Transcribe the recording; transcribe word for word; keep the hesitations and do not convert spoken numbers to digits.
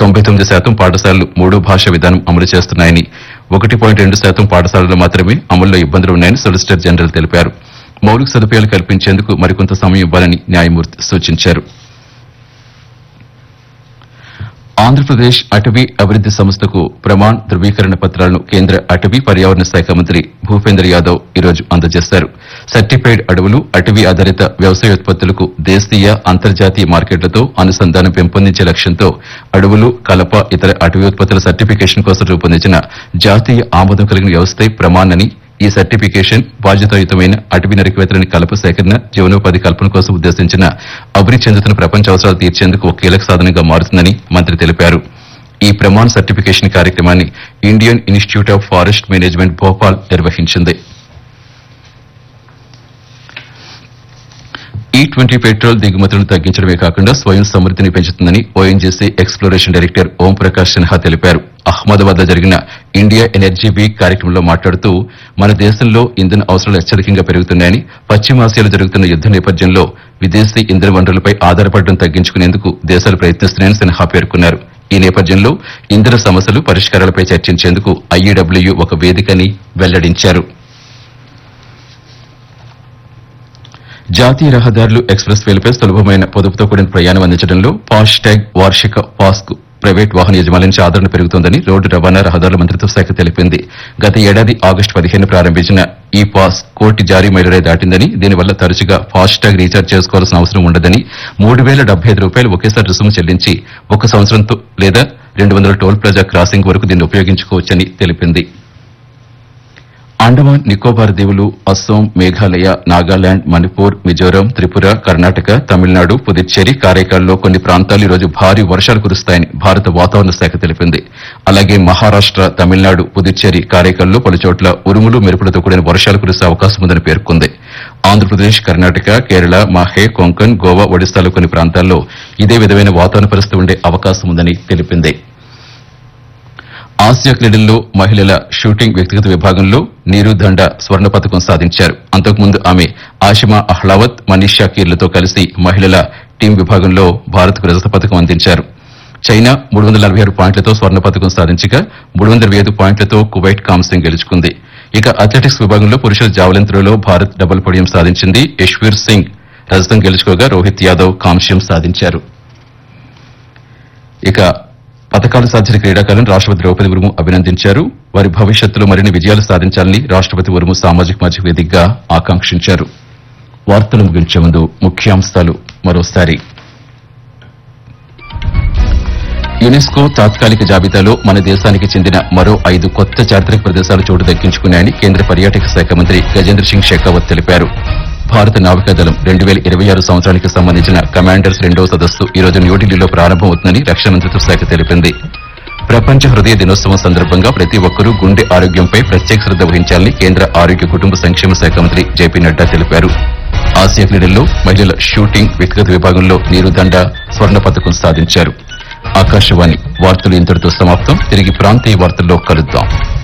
తొంభై తొమ్మిది శాతం పాఠశాలలు మూడో భాష విధానం అమలు చేస్తున్నాయని ఒకటి పాయింట్ రెండు శాతం పాఠశాలల్లో మాత్రమే అమల్లో ఇబ్బందులు ఉన్నాయని సొలిసిటర్ జనరల్ తెలిపారు. మౌలిక సదుపాయాలు కల్పించేందుకు మరికొంత సమయం ఇవ్వాలని న్యాయమూర్తి సూచించారు. ఆంధ్రప్రదేశ్ అటవీ అభివృద్ది సంస్థకు ప్రమాణ్ ధృవీకరణ పత్రాలను కేంద్ర అటవీ పర్యావరణ శాఖ మంత్రి భూపేంద్ర యాదవ్ ఈరోజు అందజేశారు. సర్టిఫైడ్ అడవులు, అటవీ ఆధారిత వ్యవసాయోత్పత్తులకు దేశీయ, అంతర్జాతీయ మార్కెట్లతో అనుసంధానం పెంపొందించే లక్ష్యంతో అడవులు, కలప, ఇతర అటవీ ఉత్పత్తుల సర్టిఫికేషన్ కోసం రూపొందించిన జాతీయ ఆమోదం కలిగిన వ్యవస్థే ప్రమాణ్ అని, ఈ సర్టిఫికేషన్ బాధ్యతాయుతమైన అటవీ నరికివేతలని కలప సేకరణ, జీవనోపాధి కల్పన కోసం ఉద్దేశించిన అభివృద్ధి చెందుతున్న ప్రపంచ అవసరాలు తీర్చేందుకు ఒక కీలక సాధనంగా మారుతుందని మంత్రి తెలిపారు. ఈ ప్రమాణ్ సర్టిఫికేషన్ కార్యక్రమాన్ని Indian institute of forest management Bhopal నిర్వహించింది. ఈ ట్వంటీ పెట్రోల్ దిగుమతులను తగ్గించడమే కాకుండా స్వయం సమృద్దిని పెంచుతుందని ONGC exploration director Om Prakash Sinha తెలిపారు. అహ్మదాబాద్ లో జరిగిన ఇండియా ఎనర్జీ వీక్ కార్యక్రమంలో మాట్లాడుతూ మన దేశంలో ఇంధన అవసరాలు అత్యధికంగా పెరుగుతున్నాయని, పశ్చిమాసియాలో జరుగుతున్న యుద్ద నేపథ్యంలో విదేశీ ఇంధన వనరులపై ఆధారపడడం తగ్గించుకునేందుకు దేశాలు ప్రయత్నిస్తున్నాయని సిన్హా పేర్కొన్నారు. ఈ నేపథ్యంలో ఇంధన సమస్యలు, పరిష్కారాలపై చర్చించేందుకు ఐఈడబ్ల్యూ ఒక వేదికని వెల్లడించారు. జాతీయ రహదారులు, ఎక్స్ప్రెస్ వేలపై సులభమైన పొదుపుతో కూడిన ప్రయాణం అందించడంలో ఫాస్ట్ ట్యాగ్ వార్షిక పాస్ కు ప్రైవేట్ వాహన యజమానుల నుంచి ఆదరణ పెరుగుతోందని రోడ్డు రవాణా రహదారుల మంత్రిత్వ శాఖ తెలిపింది. గత ఏడాది ఆగస్టు పదిహేను ప్రారంభించిన ఈ పాస్ కోటి జారీ మైలురాయి దాటిందని, దీనివల్ల తరచుగా ఫాస్ట్ ట్యాగ్ రీఛార్జ్ చేసుకోవాల్సిన అవసరం ఉండదని, మూడు వేల డెబ్బై ఐదు రూపాయలు ఒకేసారి రుసుము చెల్లించి ఒక సంవత్సరంతో లేదా రెండు వందల టోల్ ప్లాజా క్రాసింగ్ వరకు దీన్ని ఉపయోగించుకోవచ్చని తెలిపింది. అండమాన్ నికోబార్ దీవులు, అస్సోం, మేఘాలయ, నాగాలాండ్, మణిపూర్, మిజోరాం, త్రిపుర, కర్ణాటక, తమిళనాడు, పుదుచ్చేరి, కారైకాల్లో కొన్ని ప్రాంతాలు ఈరోజు భారీ వర్షాలు కురుస్తాయని భారత వాతావరణ శాఖ తెలిపింది. అలాగే మహారాష్ట, తమిళనాడు, పుదుచ్చేరి, కారైకాల్లో పలుచోట్ల ఉరుములు, మెరుపులతో కూడిన వర్షాలు కురిసే అవకాశం ఉందని పేర్కొంది. ఆంధ్రప్రదేశ్, కర్ణాటక, కేరళ, మాహే, కొంకణ్, గోవా, ఒడిశాలో కొన్ని ప్రాంతాల్లో ఇదే విధమైన వాతావరణ పరిస్థితి ఉండే అవకాశం ఉందని తెలిపింది. ఆసియా క్రీడల్లో మహిళల షూటింగ్ వ్యక్తిగత విభాగంలో నీరు దండ స్వర్ణ పతకం సాధించారు. అంతకుముందు ఆమె ఆషిమా అహ్లావత్, మనీషా కీర్లతో కలిసి మహిళల టీం విభాగంలో భారత్కు రజత పతకం అందించారు. చైనా మూడు వందల నలభై ఆరు పాయింట్లతో స్వర్ణ పతకం సాధించగా మూడు వందల ఇరవై ఐదు పాయింట్లతో కువైట్ కాంస్యం గెలుచుకుంది. ఇక అథ్లెటిక్స్ విభాగంలో పురుషుల జావెలిన్ త్రోలో భారత్ డబుల్ పోడియం సాధించింది. యశ్వీర్ సింగ్ రజతం గెలుచుకోగా రోహిత్ యాదవ్ కాంస్యం సాధించారు. ఇక పథకాలు సాధించిన క్రీడాకారులను రాష్టపతి ద్రౌపది ముర్ము అభినందించారు. వారి భవిష్యత్తులో మరిన్ని విజయాలు సాధించాలని రాష్టపతి ముర్ము సామాజిక మాధ్యమ వేదికగా ఆకాంక్షించారు. వార్తలు ముగించే ముందు ముఖ్యాంశాలు మరోసారి. యునెస్కో తాత్కాలిక జాబితాలో మన దేశానికి చెందిన మరో ఐదు కొత్త చారిత్రక ప్రదేశాలు చోటు దక్కించుకున్నాయని కేంద్ర పర్యాటక శాఖ మంత్రి గజేంద్ర సింగ్ షెకావత్ తెలిపారు. భారత నావికాదళం రెండు వేల ఇరవై ఆరు సంవత్సరానికి సంబంధించిన కమాండర్స్ రెండవ సదస్సు ఈ రోజు న్యూఢిల్లీలో ప్రారంభమవుతుందని రక్షణ మంత్రిత్వ శాఖ తెలిపింది. ప్రపంచ హృదయ దినోత్సవం సందర్భంగా ప్రతి ఒక్కరూ గుండె ఆరోగ్యంపై ప్రత్యేక శ్రద్ద వహించాలని కేంద్ర ఆరోగ్య కుటుంబ సంక్షేమ శాఖ మంత్రి జేపీ నడ్డా తెలిపారు. ఆసియా క్రీడల్లో మహిళల షూటింగ్ వ్యక్తిగత విభాగంలో నీరు దండ స్వర్ణ పతకం సాధించారు. ఆకాశవాణి వార్తలు ఇంతటితో సమాప్తం. తిరిగి ప్రాంతీయ వార్తల్లో కలుద్దాం.